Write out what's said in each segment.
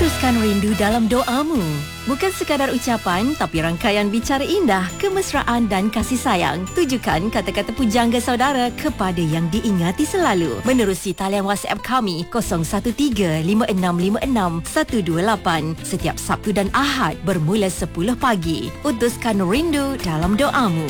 Putuskan rindu dalam doamu. Bukan sekadar ucapan, tapi rangkaian bicara indah, kemesraan dan kasih sayang. Tujukan kata-kata pujangga saudara kepada yang diingati selalu. Menerusi talian WhatsApp kami 0135656128 setiap Sabtu dan Ahad bermula 10 pagi. Putuskan rindu dalam doamu.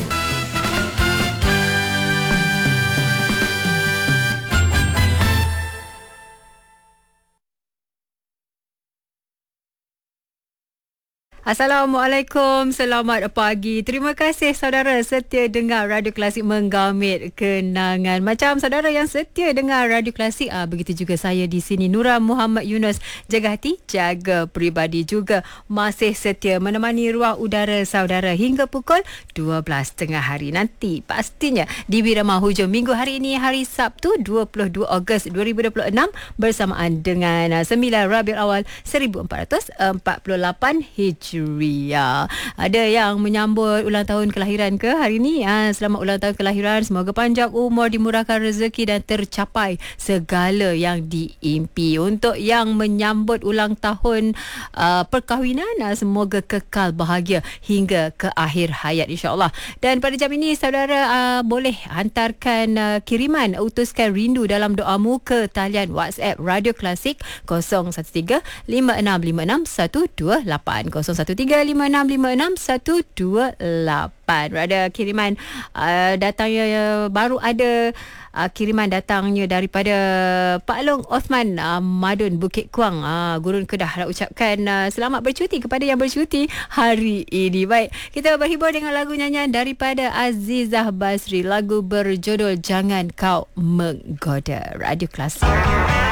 Assalamualaikum, selamat pagi. Terima kasih saudara setia dengar Radio Klasik menggamit kenangan. Macam saudara yang setia dengar Radio Klasik, begitu juga saya di sini, Nura Muhammad Yunus. Jaga hati, jaga peribadi juga. Masih setia menemani ruang udara saudara hingga pukul 12.30 hari nanti. Pastinya di Birama hujung minggu hari ini, hari Sabtu 22 Ogos 2026 bersamaan dengan 9 Rabiul Awal 1448 Hijriah. Ada yang menyambut ulang tahun kelahiran ke hari ni? Selamat ulang tahun kelahiran. Semoga panjang umur, dimurahkan rezeki dan tercapai segala yang diimpi. Untuk yang menyambut ulang tahun perkahwinan, semoga kekal bahagia hingga ke akhir hayat insya-Allah. Dan pada jam ini saudara boleh hantarkan kiriman utuskan rindu dalam doamu ke talian WhatsApp Radio Klasik 013-5656-128 013-5656-128. Ada kiriman datangnya, baru ada kiriman datangnya daripada Pak Long Osman Madun Bukit Kuang, Gurun Kedah. Nak ucapkan selamat bercuti kepada yang bercuti hari ini. Baik, kita berhibur dengan lagu nyanyian daripada Azizah Basri, lagu berjudul Jangan Kau Menggoda. Radio Klasik.